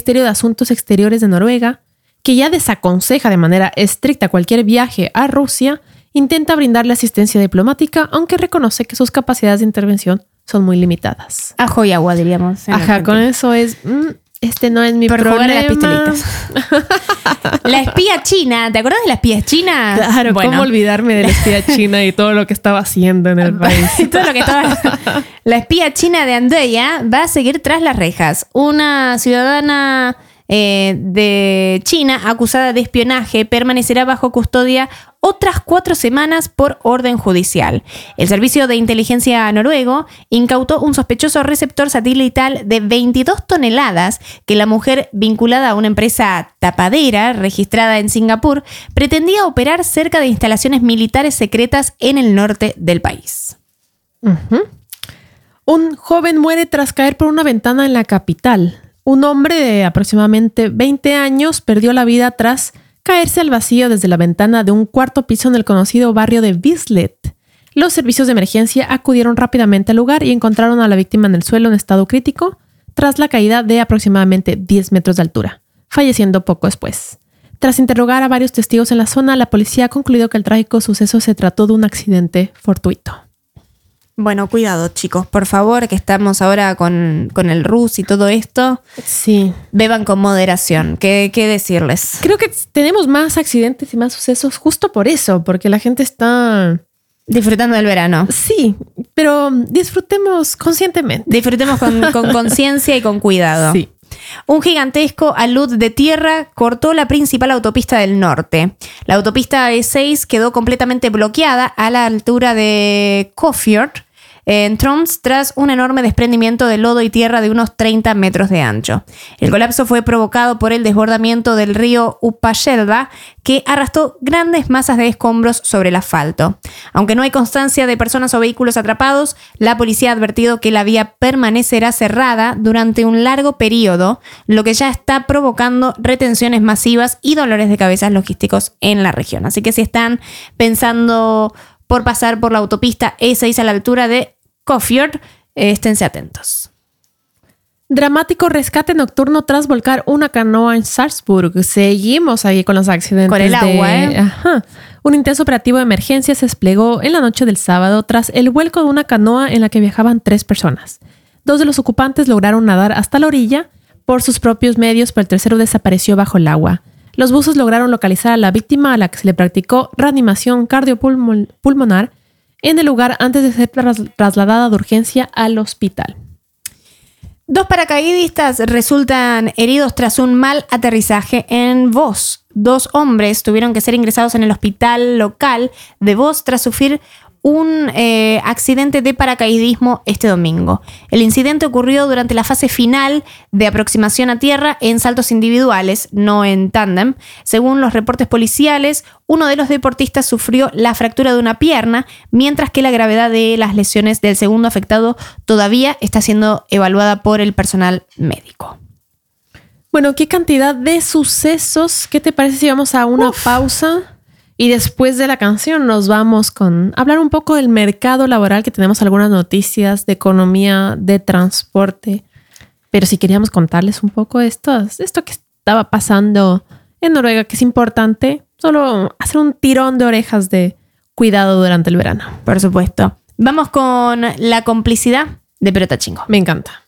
Ministerio de Asuntos Exteriores de Noruega, que ya desaconseja de manera estricta cualquier viaje a Rusia, intenta brindarle asistencia diplomática, aunque reconoce que sus capacidades de intervención son muy limitadas. Ajo y agua, diríamos. Ajá, con eso es... este no es mi problema. Jugar a las pistolitas. La espía china. ¿Te acuerdas de la espía china? Claro, bueno. ¿Cómo olvidarme de la espía china y todo lo que estaba haciendo en el país? Todo lo que estaba... La espía china de Andoya va a seguir tras las rejas. Una ciudadana de China acusada de espionaje permanecerá bajo custodia otras 4 semanas por orden judicial. El Servicio de Inteligencia noruego incautó un sospechoso receptor satelital de 22 toneladas que la mujer, vinculada a una empresa tapadera registrada en Singapur, pretendía operar cerca de instalaciones militares secretas en el norte del país. Un joven muere tras caer por una ventana en la capital. Un hombre de aproximadamente 20 años perdió la vida tras caerse al vacío desde la ventana de un 4º piso en el conocido barrio de Bislett. Los servicios de emergencia acudieron rápidamente al lugar y encontraron a la víctima en el suelo en estado crítico tras la caída de aproximadamente 10 metros de altura, falleciendo poco después. Tras interrogar a varios testigos en la zona, la policía ha concluido que el trágico suceso se trató de un accidente fortuito. Bueno, cuidado, chicos, por favor, que estamos ahora con el RUS y todo esto. Sí. Beban con moderación. ¿Qué decirles? Creo que tenemos más accidentes y más sucesos justo por eso, porque la gente está... disfrutando del verano. Sí, pero disfrutemos conscientemente. Disfrutemos con conciencia y con cuidado. Sí. Un gigantesco alud de tierra cortó la principal autopista del norte. La autopista E6 quedó completamente bloqueada a la altura de Kåfjord, en Troms, tras un enorme desprendimiento de lodo y tierra de unos 30 metros de ancho. El colapso fue provocado por el desbordamiento del río Upasjelva, que arrastró grandes masas de escombros sobre el asfalto. Aunque no hay constancia de personas o vehículos atrapados, la policía ha advertido que la vía permanecerá cerrada durante un largo periodo, lo que ya está provocando retenciones masivas y dolores de cabeza logísticos en la región. Así que si están pensando por pasar por la autopista E6 a la altura de Kåfjord, esténse atentos. Dramático rescate nocturno tras volcar una canoa en Sarpsborg. Seguimos ahí con los accidentes. Con el agua, Ajá. Un intenso operativo de emergencia se desplegó en la noche del sábado tras el vuelco de una canoa en la que viajaban 3 personas. 2 de los ocupantes lograron nadar hasta la orilla por sus propios medios, pero el tercero desapareció bajo el agua. Los buzos lograron localizar a la víctima, a la que se le practicó reanimación cardiopulmonar en el lugar antes de ser trasladada de urgencia al hospital. 2 paracaidistas resultan heridos tras un mal aterrizaje en Voss. 2 hombres tuvieron que ser ingresados en el hospital local de Voss tras sufrir un accidente de paracaidismo este domingo. El incidente ocurrió durante la fase final de aproximación a tierra en saltos individuales, no en tándem. Según los reportes policiales, uno de los deportistas sufrió la fractura de una pierna, mientras que la gravedad de las lesiones del segundo afectado todavía está siendo evaluada por el personal médico. Bueno, qué cantidad de sucesos. ¿Qué te parece si vamos a una pausa? Y después de la canción nos vamos con hablar un poco del mercado laboral, que tenemos algunas noticias de economía, de transporte. Pero si queríamos contarles un poco esto que estaba pasando en Noruega, que es importante, solo hacer un tirón de orejas de cuidado durante el verano. Por supuesto. Vamos con La complicidad de Perota Chingo. Me encanta.